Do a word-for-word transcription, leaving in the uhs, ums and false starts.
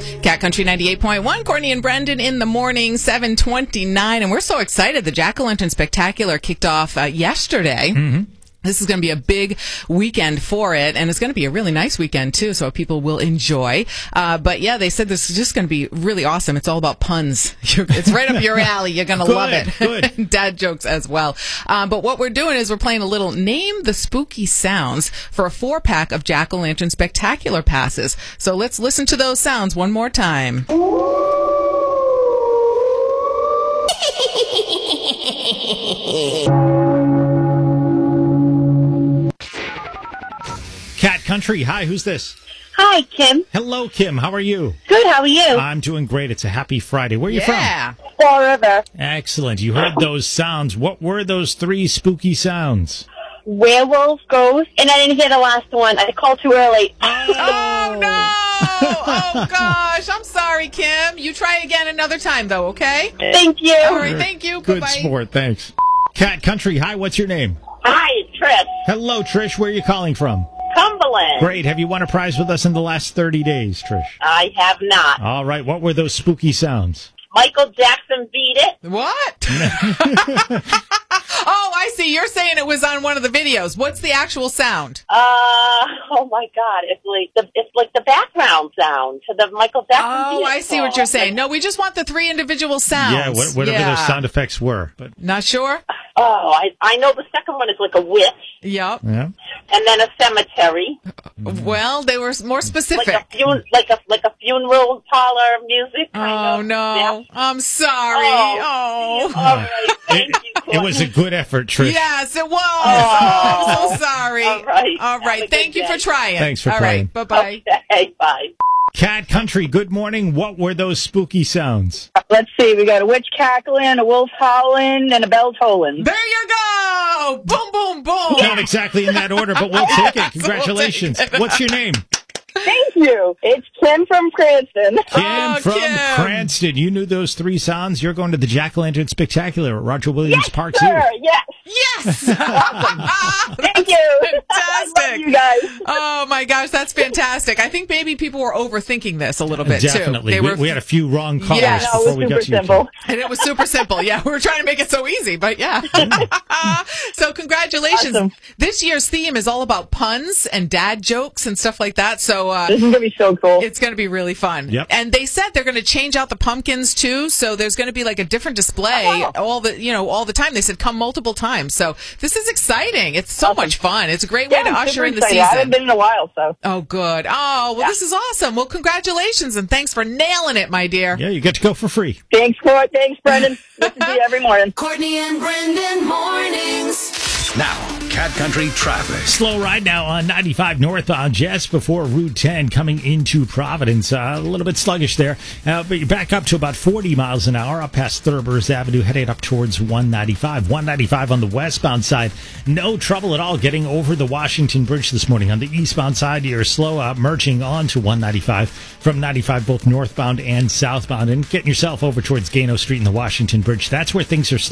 Cat Country ninety-eight point one, Courtney and Brendan in the morning, seven twenty-nine. And we're so excited. The Jack-O-Lantern Spectacular kicked off uh, yesterday. Mm-hmm. This is going to be a big weekend for it, and it's going to be a really nice weekend, too, so people will enjoy. Uh, but, yeah, they said this is just going to be really awesome. It's all about puns. You're, it's right up your alley. You're going to love it. Good. Dad jokes as well. Um, but what we're doing is we're playing a little Name the Spooky Sounds for a four-pack of Jack-O-Lantern Spectacular passes. So let's listen to those sounds one more time. Cat Country, hi, who's this? Hi, Kim. Hello, Kim, how are you? Good, how are you? I'm doing great. It's a happy Friday. Where are you Yeah. from? Fall River. Excellent. You heard those sounds. What were those three spooky sounds? Werewolf, ghost, and I didn't hear the last one. I called too early. Oh, no! Oh, gosh. I'm sorry, Kim. You try again another time, though, okay? Thank you. All right, thank you. Good Bye-bye. sport, thanks. Cat Country, hi, what's your name? Hi, it's Trish. Hello, Trish, where are you calling from? Cumberland. Great. Have you won a prize with us in the last thirty days, Trish? I have not. All right, what were those spooky sounds? Michael Jackson beat it. What? Oh, I see. You're saying it was on one of the videos. What's the actual sound? Uh, oh my God, it's like the it's like the background sound to the Michael Jackson Oh, beat it I see what song. you're saying. No, we just want the three individual sounds. Yeah, what, whatever Yeah. those sound effects were. But Not sure? Oh, I I know the second one is like a witch, Yep. yeah. and then a cemetery, Well, they were more like specific. a fun, like a like a funeral parlor music. Kind Oh, of. no. Yeah. I'm sorry. Oh. Oh. All right, thank It, you. it was a good effort, Trish. Yes, it was. Oh. I'm so sorry. All right. All Have a right. good Thank you day. for trying. Thanks for All playing. right. Bye-bye. Okay, bye. Cat Country, good morning. What were those spooky sounds? Let's see. We got a witch cackling, a wolf howling, and a bell tolling. There you go. Boom, boom, boom. Not exactly in that order, but we'll take it. Congratulations. We'll take it. What's your name? Thank you. It's Kim from Cranston. Kim Oh, from Kim. Cranston. You knew those three sounds. You're going to the Jack-O-Lantern Spectacular at Roger Williams Park Zoo. Sure, yes. Yes. Thank you. I love Fantastic. you guys. Oh, my gosh. That's fantastic. I think maybe people were overthinking this a little bit, Definitely. too. They We, were, we had a few wrong callers Yeah, No, before it we was got super to you. simple. and it was super simple. Yeah, we were trying to make it so easy, but yeah. So congratulations. Awesome. This year's theme is all about puns and dad jokes and stuff like that. So uh, This is going to be so cool. it's going to be really fun. Yep. And they said they're going to change out the pumpkins too. So there's going to be like a different display Oh, wow. all the, you know, all the time. They said come multiple times. So this is exciting. It's so Awesome. much fun. It's a great way Yeah, to I'm usher super in the excited. I haven't season. been in a while, so. Oh, good. Oh, well, this is awesome. Well, congratulations and thanks for nailing it, my dear. Yeah, you get to go for free. Thanks, Court. Thanks, Brendan. Listen to you every morning. Courtney and Brendan mornings. Now, Cat Country traffic. Slow ride now on ninety-five northbound just before Route ten coming into Providence. Uh, a little bit sluggish there, uh, but you're back up to about forty miles an hour up past Thurber's Avenue, heading up towards one ninety-five. one ninety-five on the westbound side. No trouble at all getting over the Washington Bridge this morning. On the eastbound side, you're slow uh, merging on to one ninety-five from ninety-five, both northbound and southbound, and getting yourself over towards Gano Street and the Washington Bridge. That's where things are slow.